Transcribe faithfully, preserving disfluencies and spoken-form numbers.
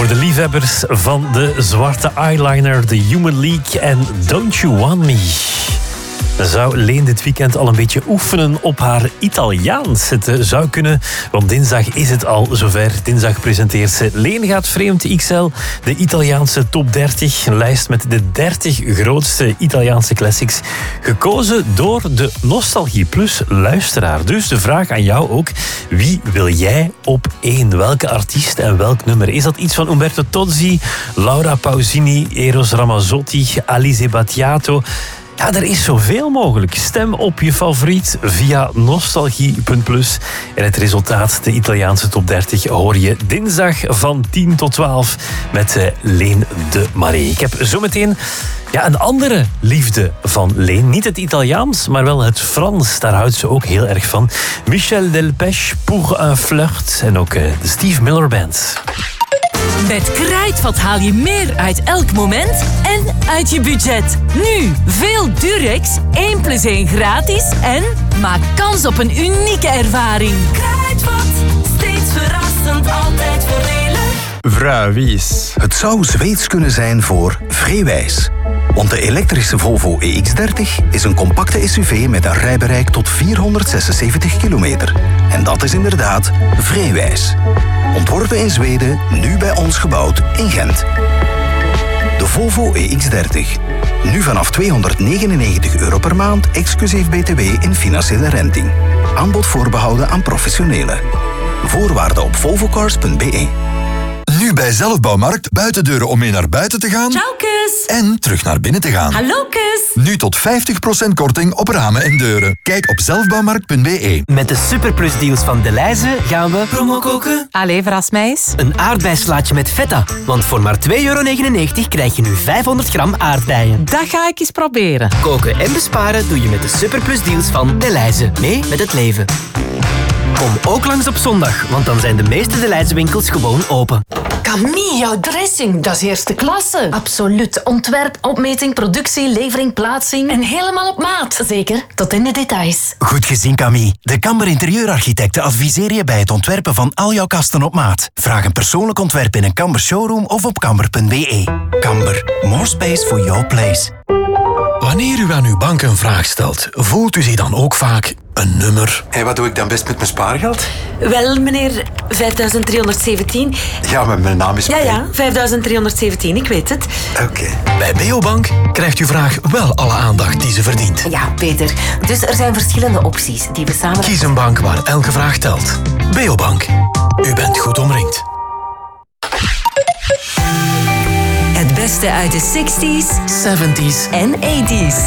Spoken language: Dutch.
Voor de liefhebbers van de zwarte eyeliner, The Human League en Don't You Want Me. Zou Leen dit weekend al een beetje oefenen op haar Italiaans? Het zou kunnen, want dinsdag is het al zover. Dinsdag presenteert ze Leen gaat vreemd X L, de Italiaanse top dertig. Een lijst met de dertig grootste Italiaanse classics. Gekozen door de Nostalgie Plus luisteraar. Dus de vraag aan jou ook, wie wil jij op één? Welke artiest en welk nummer? Is dat iets van Umberto Tozzi, Laura Pausini, Eros Ramazzotti, Alice Battiato? Ja, er is zoveel mogelijk. Stem op je favoriet via nostalgie punt plus. En het resultaat, de Italiaanse top dertig, hoor je dinsdag van tien tot twaalf met uh, Leen de Marais. Ik heb zometeen ja, een andere liefde van Leen. Niet het Italiaans, maar wel het Frans. Daar houdt ze ook heel erg van. Michel Delpech, Pour un flirt. En ook uh, de Steve Miller Band. Met Kruidvat haal je meer uit elk moment en uit je budget. Nu veel Durex, één plus één gratis en maak kans op een unieke ervaring. Kruidvat, steeds verrassend, altijd voordelig. Vrouwwies. Het zou Zweeds kunnen zijn voor Vreewijs. Want de elektrische Volvo E X dertig is een compacte S U V met een rijbereik tot vierhonderdzesenzeventig kilometer. En dat is inderdaad Vreewijs. Ontworpen in Zweden, nu bij ons gebouwd in Gent. De Volvo E X dertig. Nu vanaf tweehonderdnegenennegentig euro per maand, exclusief B T W in financiële renting. Aanbod voorbehouden aan professionelen. Voorwaarden op volvocars punt b e. Nu bij Zelfbouwmarkt buitendeuren om mee naar buiten te gaan. Ciao, kus. En terug naar binnen te gaan. Hallo, kus. Nu tot vijftig procent korting op ramen en deuren. Kijk op zelfbouwmarkt punt b e. Met de Superplus deals van Delhaize gaan we promo koken. Allee, verras mij eens. Een aardbeislaatje met feta. Want voor maar twee euro negenennegentig krijg je nu vijfhonderd gram aardbeien. Dat ga ik eens proberen. Koken en besparen doe je met de Superplus deals van Delhaize. Mee met het leven. Kom ook langs op zondag, want dan zijn de meeste Delhaize winkels gewoon open. Camille, jouw dressing, dat is eerste klasse. Absoluut. Ontwerp, opmeting, productie, levering, plaatsing. En helemaal op maat. Zeker, tot in de details. Goed gezien, Camille. De Kamber Interieurarchitecten adviseren je bij het ontwerpen van al jouw kasten op maat. Vraag een persoonlijk ontwerp in een Kamber showroom of op kamber punt b e. Kamber, more space for your place. Wanneer u aan uw bank een vraag stelt, voelt u zich dan ook vaak een nummer? En wat doe ik dan best met mijn spaargeld? Wel, meneer, vijfduizend driehonderdzeventien. Ja, maar mijn naam is... Ja, ja, vijfduizend driehonderdzeventien, ik weet het. Oké. Okay. Bij Beobank krijgt uw vraag wel alle aandacht die ze verdient. Ja, Peter. Dus er zijn verschillende opties die we samen... Kies een bank waar elke vraag telt. Beobank. U bent goed omringd. Het beste uit de zestig's, zeventig's en tachtig's.